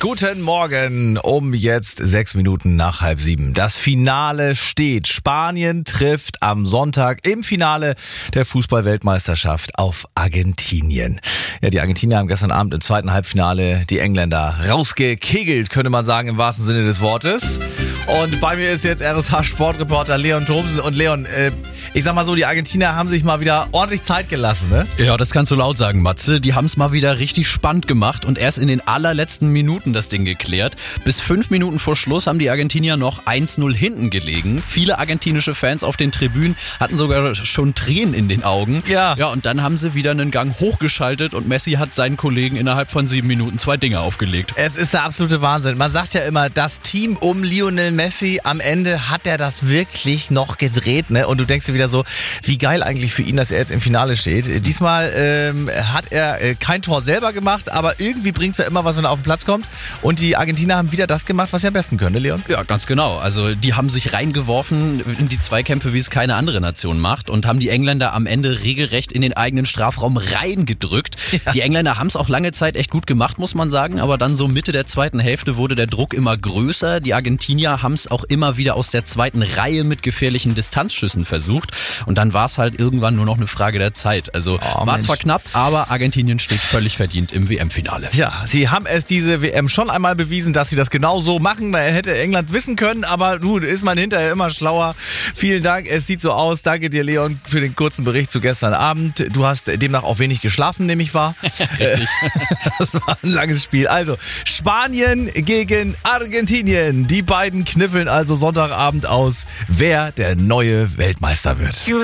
Guten Morgen, um jetzt 6 Minuten nach 6:30. Das Finale steht. Spanien trifft am Sonntag im Finale der Fußball-Weltmeisterschaft auf Argentinien. Ja, die Argentinier haben gestern Abend im zweiten Halbfinale die Engländer rausgekegelt, könnte man sagen, im wahrsten Sinne des Wortes. Und bei mir ist jetzt RSH-Sportreporter Leon Thomsen. Und Leon, ich sag mal so, die Argentinier haben sich mal wieder ordentlich Zeit gelassen, ne? Ja, das kannst du laut sagen, Matze. Die haben es mal wieder richtig spannend gemacht und erst in den allerletzten Minuten das Ding geklärt. Bis 5 Minuten vor Schluss haben die Argentinier noch 1-0 hinten gelegen. Viele argentinische Fans auf den Tribünen hatten sogar schon Tränen in den Augen. Ja, und dann haben sie wieder einen Gang hochgeschaltet und Messi hat seinen Kollegen innerhalb von 7 Minuten 2 Dinge aufgelegt. Es ist der absolute Wahnsinn. Man sagt ja immer, das Team um Lionel Messi, am Ende hat er das wirklich noch gedreht, ne? Und du denkst dir wieder so, wie geil eigentlich für ihn, dass er jetzt im Finale steht. Diesmal hat er kein Tor selber gemacht, aber irgendwie bringt es ja immer was, wenn er auf den Platz kommt. Und die Argentinier haben wieder das gemacht, was sie am besten können, ne, Leon? Ja, ganz genau. Also die haben sich reingeworfen in die Zweikämpfe, wie es keine andere Nation macht und haben die Engländer am Ende regelrecht in den eigenen Strafraum reingedrückt. Ja. Die Engländer haben es auch lange Zeit echt gut gemacht, muss man sagen, aber dann so Mitte der zweiten Hälfte wurde der Druck immer größer. Die Argentinier haben es auch immer wieder aus der zweiten Reihe mit gefährlichen Distanzschüssen versucht und dann war es halt irgendwann nur noch eine Frage der Zeit. Also war zwar knapp, aber Argentinien steht völlig verdient im WM-Finale. Ja, sie haben es diese WM schon einmal bewiesen, dass sie das genau so machen. Man hätte England wissen können, aber du, ist man hinterher immer schlauer. Vielen Dank, es sieht so aus. Danke dir, Leon, für den kurzen Bericht zu gestern Abend. Du hast demnach auch wenig geschlafen, nehme ich wahr. Richtig. Das war ein langes Spiel. Also, Spanien gegen Argentinien. Die beiden kniffeln also Sonntagabend aus, wer der neue Weltmeister wird.